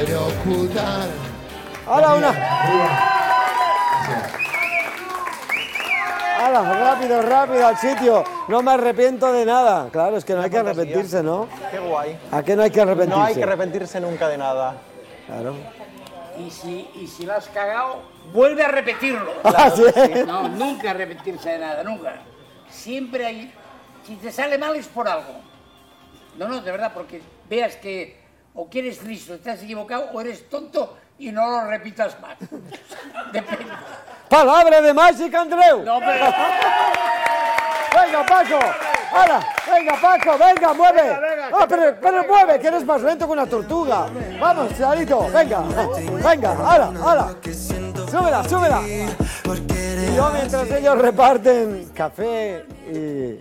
quiere ocultar. ¡Hala, una! ¡Hala, rápido, rápido al sitio! No me arrepiento de nada. Claro, es que no hay que arrepentirse, ¿no? Qué guay. ¿A qué no hay que arrepentirse? No hay que arrepentirse nunca de nada. Claro. Y si lo has cagado, vuelve a repetirlo. Así es. No, nunca arrepentirse de nada, nunca. Siempre hay... Si te sale mal es por algo. No, de verdad, porque veas que o que eres listo, te has equivocado, o eres tonto y no lo repitas más. Depende. ¡Palabra de Magic, Andreu! No, pero... ¡Venga, Paco! ¡Hala! ¡Venga, Paco! ¡Venga, mueve! Venga, ¡Ah, pero mueve, que eres más lento que una tortuga! ¡Vamos, Charito! ¡Venga! ¡Venga! ¡Hala! ¡Hala! ¡Súbela, súbela! Y yo, mientras ellos reparten café y